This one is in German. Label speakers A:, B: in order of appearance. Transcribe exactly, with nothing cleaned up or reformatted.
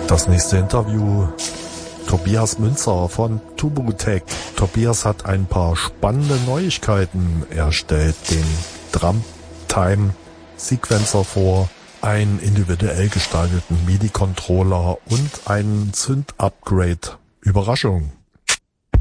A: Das nächste Interview, Tobias Münzer von Tubutech. Tobias hat ein paar spannende Neuigkeiten. Er stellt den Drumtime Sequencer vor, einen individuell gestalteten MIDI-Controller und einen Synth-Upgrade. Überraschung!